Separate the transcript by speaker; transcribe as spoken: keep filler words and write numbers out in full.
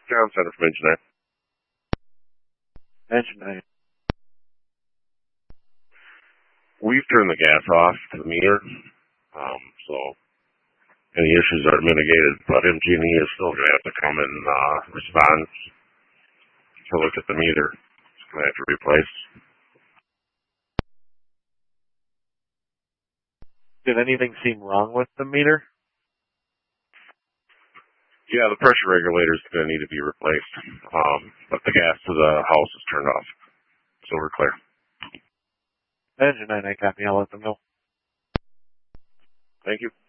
Speaker 1: John Center from Engineer.
Speaker 2: Engineer.
Speaker 1: We've turned the gas off to the meter, um, so any issues are mitigated, but M G and E is still going to have to come and uh, respond to look at the meter. It's going to have to replace.
Speaker 2: Did anything seem wrong with the meter?
Speaker 1: Yeah, the pressure regulator is going to need to be replaced, um, but the gas to the house is turned off, so we're clear.
Speaker 2: Engine nine, I copy. I'll let them know.
Speaker 1: Thank you.